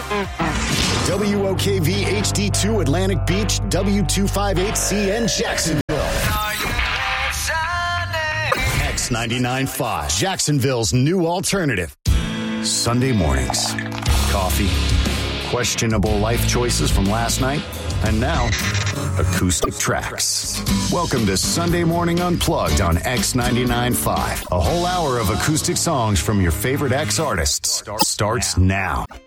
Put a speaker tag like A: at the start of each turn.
A: WOKV HD2 Atlantic Beach, W258CN Jacksonville. X99.5, Jacksonville's new alternative. Sunday mornings. Coffee, questionable life choices from last night, and now, acoustic tracks. Welcome to Sunday Morning Unplugged on X99.5. A whole hour of acoustic songs from your favorite X artists starts now.